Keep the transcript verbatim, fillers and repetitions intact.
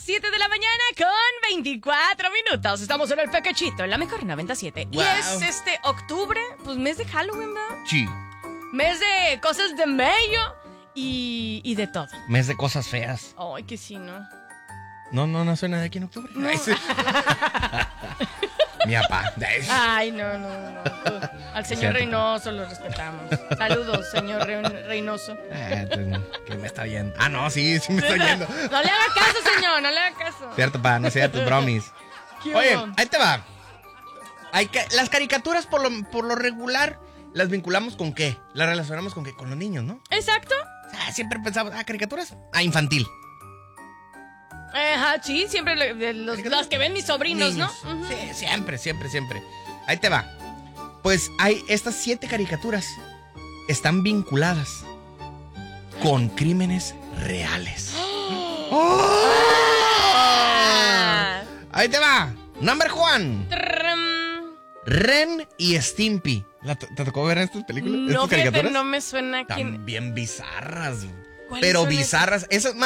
siete de la mañana con veinticuatro minutos. Estamos en el Pequechito, en la mejor noventa y siete. Wow. Y es este octubre, pues mes de Halloween, ¿verdad? Sí. Mes de cosas de mayo y, y de todo. Mes de cosas feas. Ay, que sí, ¿no? No, no, no suena de aquí en octubre. No. Ay, sí. Mi papá. Ay, no, no, no. Al señor Cierto. Reynoso lo respetamos. Saludos, señor Re- Reynoso. Eh, que me está viendo. Ah, no, sí, sí me está yendo. No le haga caso, señor, no le haga caso. Cierto, pa, no sea tus bromis. ¿Qué Oye, hubo? ahí te va. Hay que, las caricaturas por lo, por lo regular las vinculamos con qué? Las relacionamos con qué? Con los niños, ¿no? Exacto. O sea, siempre pensamos, ah, caricaturas, ah, infantil. Ajá, sí, siempre le- de los, las que ven mis sobrinos, Niños. ¿no? Ujú. Sí, siempre, siempre, siempre. Ahí te va. Pues hay estas siete caricaturas están vinculadas con crímenes reales. ¡Oh! Ah. Ahí te va. Number one. Trrrm. Ren y Stimpy. ¿La to- ¿Te tocó ver estas películas? No, ¿Estas fíjate, caricaturas? no me suena quién. También bizarras. ¿Cuáles Pero son esas? bizarras. Esas,